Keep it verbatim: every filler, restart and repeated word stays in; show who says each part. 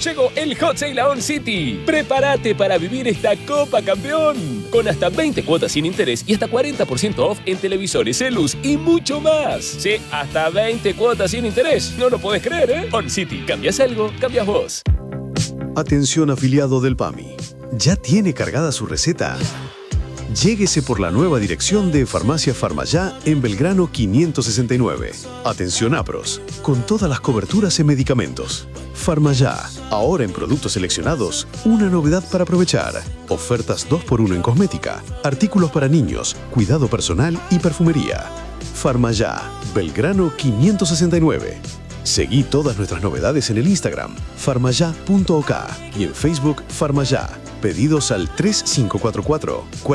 Speaker 1: Llegó el Hot Sale a On City. Prepárate para vivir esta Copa Campeón. Con hasta veinte cuotas sin interés y hasta cuarenta por ciento off en televisores, celus y mucho más. Sí, hasta veinte cuotas sin interés. No lo podés creer, ¿eh? On City. ¿Cambias algo? Cambias vos.
Speaker 2: Atención afiliado del PAMI. ¿Ya tiene cargada su receta? Lléguese por la nueva dirección de Farmacia Farmaya en Belgrano quinientos sesenta y nueve. Atención APROS, con todas las coberturas en medicamentos. Farmaya, ahora en productos seleccionados, una novedad para aprovechar. Ofertas dos por uno en cosmética, artículos para niños, cuidado personal y perfumería. Farmaya, Belgrano quinientos sesenta y nueve. Seguí todas nuestras novedades en el Instagram, farmaya punto ok y en Facebook Farmaya. Pedidos al tres cinco cuatro cuatro